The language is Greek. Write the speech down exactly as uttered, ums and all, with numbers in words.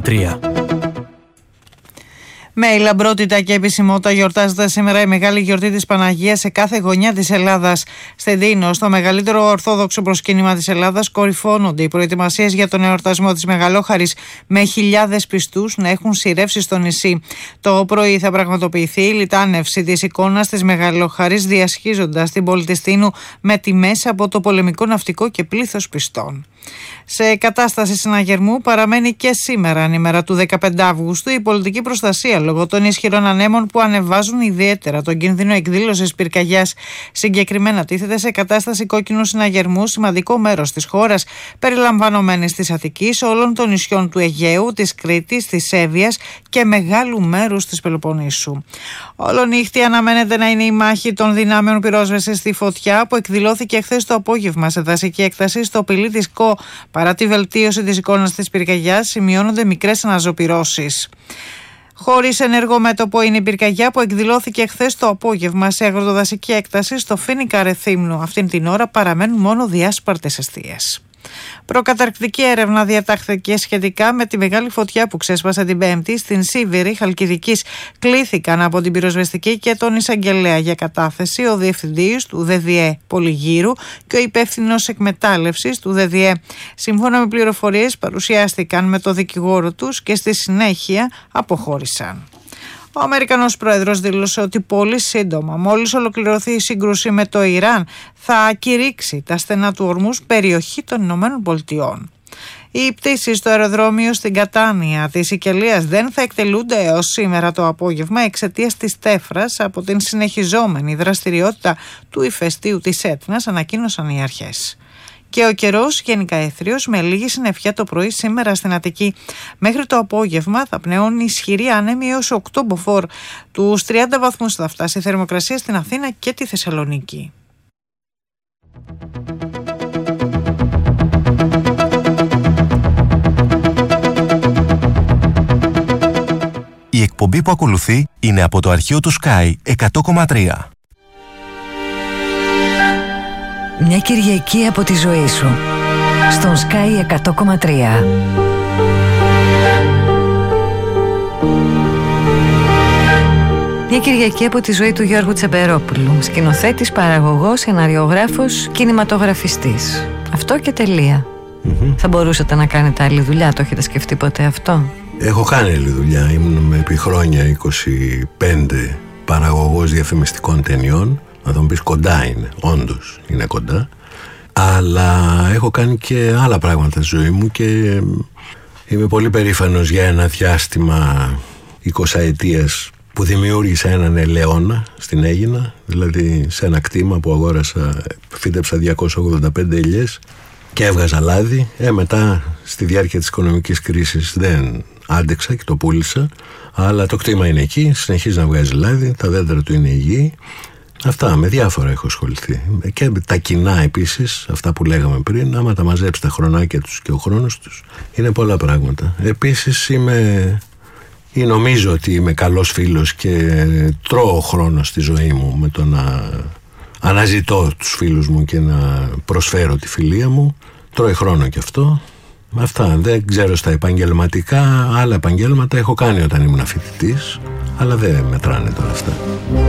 τρία. Με λαμπρότητα και επισημότητα γιορτάζεται σήμερα η μεγάλη γιορτή της Παναγίας σε κάθε γωνιά της Ελλάδας. Στην Τίνο, στο μεγαλύτερο ορθόδοξο προσκύνημα της Ελλάδας, κορυφώνονται οι προετοιμασίες για τον εορτασμό της Μεγαλόχαρης, με χιλιάδες πιστούς να έχουν σειρεύσει στο νησί. Το πρωί θα πραγματοποιηθεί η λιτάνευση της εικόνας της Μεγαλόχαρης, διασχίζοντας την πόλη της Τίνου με τιμές από το πολεμικό ναυτικό και πλήθος πιστών. Σε κατάσταση συναγερμού παραμένει και σήμερα, ανήμερα του δεκαπέντε Αυγούστου, η πολιτική προστασία λόγω των ισχυρών ανέμων που ανεβάζουν ιδιαίτερα τον κίνδυνο εκδήλωσης πυρκαγιάς. Συγκεκριμένα τίθεται σε κατάσταση κόκκινου συναγερμού σημαντικό μέρος της χώρας, περιλαμβανομένης της Αττικής, όλων των νησιών του Αιγαίου, της Κρήτης, της Εύβοιας και μεγάλου μέρους της Πελοποννήσου. Όλονύχτη αναμένεται να είναι η μάχη των δυνάμεων πυρόσβεσης στη φωτιά που εκδηλώθηκε χθες το απόγευμα σε δασική έκταση στο πηλί της Κο. Παρά τη βελτίωση της εικόνας της πυρκαγιάς, σημειώνονται μικρές αναζωπυρώσεις. Χωρίς ενεργό μέτωπο είναι η πυρκαγιά που εκδηλώθηκε χθες το απόγευμα σε αγροτοδασική έκταση στο Φοίνικα Ρεθύμνου. Αυτήν την ώρα παραμένουν μόνο διάσπαρτες εστίες. Προκαταρκτική έρευνα διατάχθηκε σχετικά με τη μεγάλη φωτιά που ξέσπασε την Πέμπτη στην Σίβηρη Χαλκιδικής. Κλήθηκαν από την πυροσβεστική και τον εισαγγελέα για κατάθεση ο διευθυντής του ΔΔΕ Πολυγύρου και ο υπεύθυνος εκμετάλλευσης του ΔΔΕ. Σύμφωνα με πληροφορίες, παρουσιάστηκαν με το δικηγόρο τους και στη συνέχεια αποχώρησαν. Ο Αμερικανός πρόεδρος δήλωσε ότι πολύ σύντομα, μόλις ολοκληρωθεί η σύγκρουση με το Ιράν, θα ακηρύξει τα στενά του ορμούς περιοχή των Ηνωμένων Πολιτειών. Οι πτήσεις στο αεροδρόμιο στην Κατάνια της Σικελίας δεν θα εκτελούνται έως σήμερα το απόγευμα εξαιτίας της τέφρας από την συνεχιζόμενη δραστηριότητα του ηφαιστείου της Έτνας, ανακοίνωσαν οι αρχές. Και ο καιρός γενικά έθριος με λίγη συννεφιά το πρωί σήμερα στην Αττική. Μέχρι το απόγευμα θα πνέουν ισχυροί άνεμοι έως οκτώ μποφόρ. Τους τριάντα βαθμούς θα φτάσει η θερμοκρασία στην Αθήνα και τη Θεσσαλονίκη. Η εκπομπή που ακολουθεί είναι από το αρχείο του Sky εκατό κόμμα τρία. Μια Κυριακή από τη ζωή σου στον Sky εκατό κόμμα τρία. Μια Κυριακή από τη ζωή του Γιώργου Τσεμπερόπουλου, σκηνοθέτης, παραγωγός, σεναριογράφος, κινηματογραφιστής. Αυτό και τελεία. Mm-hmm. Θα μπορούσατε να κάνετε άλλη δουλειά, το έχετε σκεφτεί ποτέ αυτό? Έχω κάνει άλλη δουλειά, ήμουν επί χρόνια είκοσι πέντε παραγωγός διαφημιστικών ταινιών. Να τον πεις κοντά είναι, όντως είναι κοντά. Αλλά έχω κάνει και άλλα πράγματα στη ζωή μου και είμαι πολύ περήφανος για ένα διάστημα εικοσαετίας που δημιούργησα έναν ελαιώνα στην Αίγινα. Δηλαδή σε ένα κτήμα που αγόρασα, φύτεψα διακόσιες ογδόντα πέντε ελιές και έβγαζα λάδι. Ε, μετά στη διάρκεια της οικονομικής κρίσης δεν άντεξα και το πούλησα. Αλλά το κτήμα είναι εκεί, συνεχίζει να βγάζει λάδι, τα δέντρα του είναι υγιή. Αυτά, με διάφορα έχω ασχοληθεί. Και τα κοινά επίσης, αυτά που λέγαμε πριν, άμα τα μαζέψει τα χρονάκια τους και ο χρόνος τους, είναι πολλά πράγματα. Επίσης είμαι, ή νομίζω ότι είμαι καλός φίλος και τρώω χρόνο στη ζωή μου με το να αναζητώ τους φίλους μου και να προσφέρω τη φιλία μου. Τρώει χρόνο και αυτό. Αυτά, δεν ξέρω στα επαγγελματικά, άλλα επαγγέλματα έχω κάνει όταν ήμουν φοιτητής, αλλά δεν μετράνε τώρα αυτά.